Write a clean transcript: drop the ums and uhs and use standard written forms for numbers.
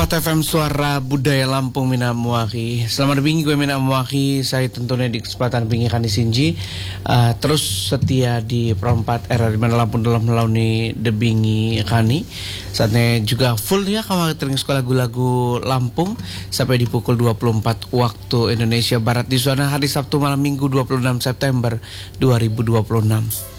FM Suara Budaya Lampung Mina Muaki. Selamat bingi gue Mina Muaki. Saya tentunya di kesempatan bingi Kani Sinji terus setia di perempat era di mana Lampung dalam melauni debingi Kani. Saatnya juga full ya kamu tering sekolah lagu-lagu Lampung sampai di pukul 24 waktu Indonesia Barat di sana hari Sabtu malam Minggu 26 September 2026.